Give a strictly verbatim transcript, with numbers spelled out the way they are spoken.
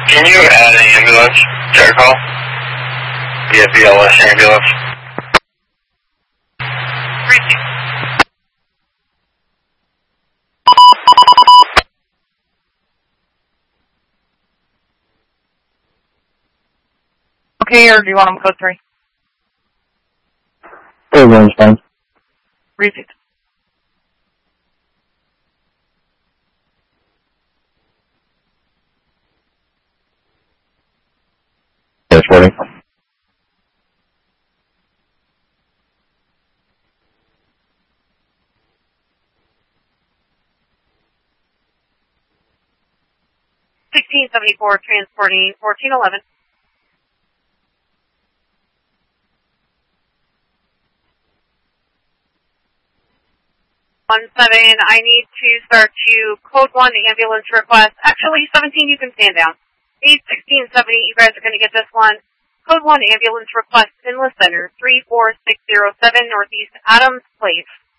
Can you add an ambulance to our call? Yeah, B L S ambulance. Receive. Okay, or do you want them code three? Third one's fine. Receive. Yes, forty. sixteen seventy-four, transporting fourteen eleven. One seven, I need to start to code one ambulance request. Actually, seventeen, you can stand down. eight sixteen seventy, you guys are going to get this one. Code one ambulance request, Inlet Center, three four six zero seven Northeast Adams Place.